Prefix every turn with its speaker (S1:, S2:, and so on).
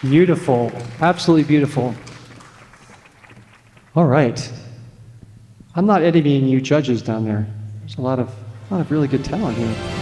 S1: Beautiful. Absolutely beautiful. All right. I'm not envying you judges down there. There's a lot of really good talent here.